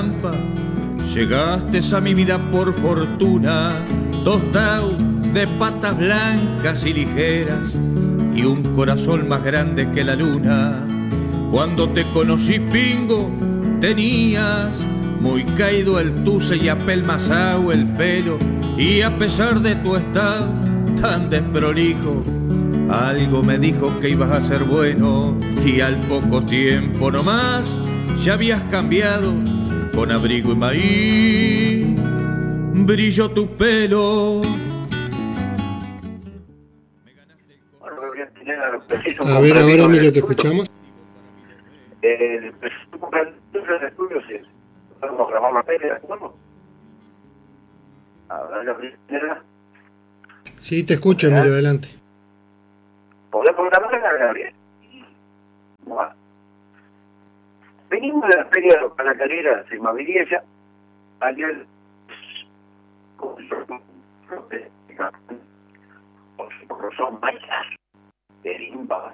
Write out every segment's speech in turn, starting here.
Llegaste a mi vida por fortuna, tostado de patas blancas y ligeras y un corazón más grande que la luna. Cuando te conocí, pingo, tenías muy caído el tuce y apelmazado el pelo, y a pesar de tu estado tan desprolijo, algo me dijo que ibas a ser bueno, y al poco tiempo nomás ya habías cambiado. Con abrigo y maíz brilló tu pelo. A ver, ahora Emilio, te escuchamos. El presupuesto de estudios es, podemos grabar la tele, ¿de acuerdo? Ahora la primera. Sí, te escucho, Emilio, adelante. ¿Podemos grabar, Gabriel? Bueno. Venimos de la feria de la calera de Mavirilla, ayer son mayas de limba,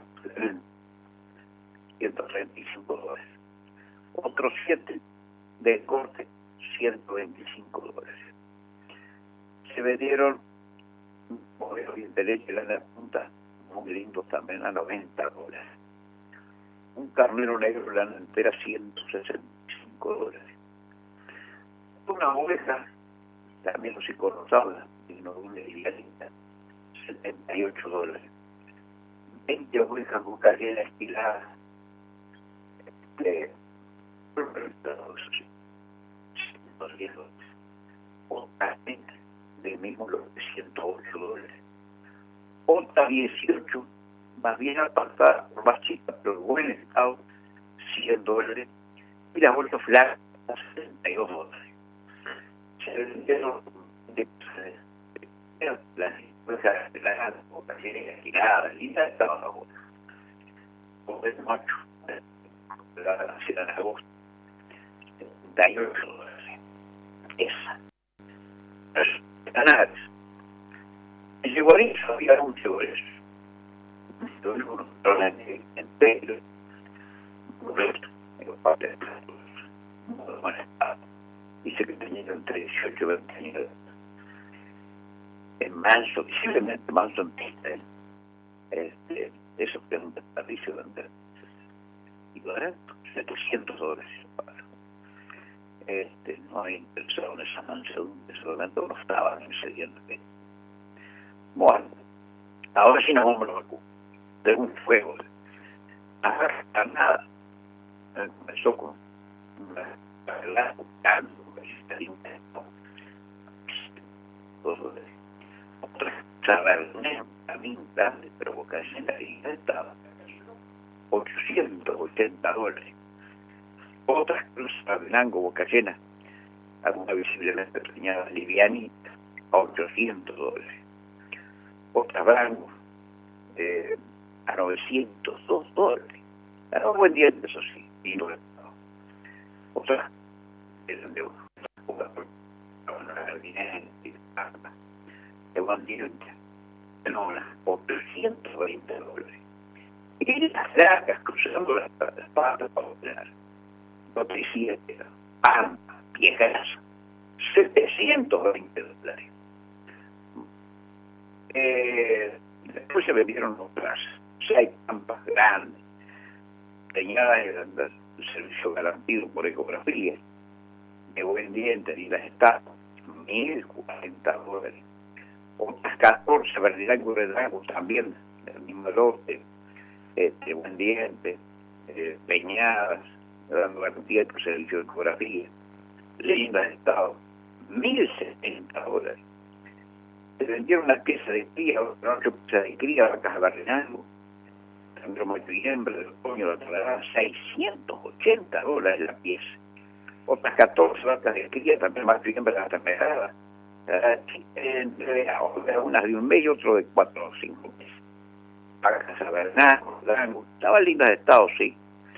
$135. Otros 7 de corte, $125. Se vendieron modelos de leche en la punta, muy lindos también, a $90. Un carnero negro lana entera, $165. Una oveja, también los psicorosada, digno de una livianita, $78. 20 ovejas con carrera estilada, $110. Otra del mismo los de $108. Otra 18, más bien apartada, por más chica, pero en buen estado, $100. Y las bolsas flacas, $72. Se vendieron las ovejas de la boca girada, linda estaba la boca. O el macho, la nacida en agosto, $78. Esa. Canales. En Yeguarizo había mucho de eso. En pelo, dice que tenía entre 18 y 20 años. En manso, visiblemente manso en pista, eso que es un desperdicio vender. Y ahora, $700. No hay interesado en esa mansedumbre, solamente no estaban excediendo. Bueno, ahora sí nos vamos a la vacuna. De un fuego, a nada. Comenzó con la buscando, otra taberna, también grande, pero Boca Llena estaba $880. Otras cruzas de Blanco, Boca Llena, alguna visiblemente preñada livianita, a $800. Otras Blanco, a $902. Ganó un buen diente, eso sí, y no. Otras eran de una de buen diente, no, por $320. Y las placas cruzando las patas para operar. Noticieta, pampa, viejas, $720. Después se vendieron otras 6 pampas grandes, teñadas del servicio garantido por ecografía, de buen diente, y las estatuas, $1.040. Otras 14 Verdirango de Drago, también del mismo lote, buen diente, peñadas, dando garantía por servicio de ecografía, lindas estado, $1.070. Se vendieron una pieza de cría, otra pieza de cría, vacas de Barrenango, también noviembre, del otoño, la traerán $680 la pieza. Otras 14 vacas de cría, también noviembre, la traerán unas de un mes y otro de 4 o 5 meses. Vacas a Barrenango, estaba linda de estado, sí.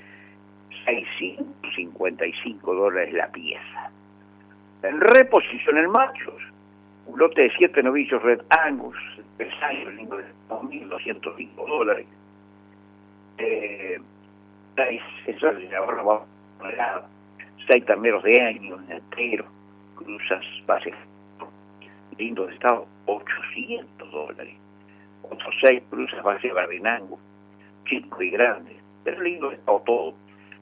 $655 la pieza. En reposición en machos, un lote de 7 novillos Red Angus, pesaje lindo de $2.205. Eso le ahorra 6 terneros de año enteros, cruzas base lindo de estado, $800. Otros 6 cruzas base Bardenango, chicos y grandes, pero lindo de estado todo,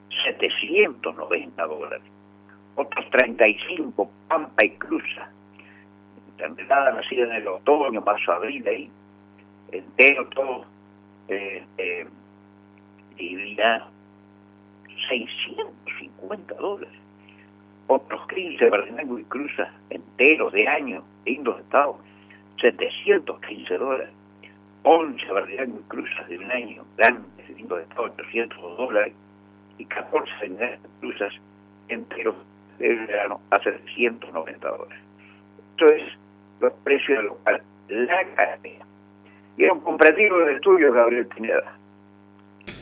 $790. Otros 35 pampa y cruza, ternelada nacida en el otoño, marzo, abril, ahí, entero todo, divina, $650. Otros 15 Bardenango y cruza, enteros de año, lindos de estado, $715. 11 Bardenango y cruzas de un año, grandes, lindos de estado, $802. Y 14 cruzas enteros de verano a $790. Esto es los precios del local, la carne. Y era un comparativo del estudio, Gabriel Pineda.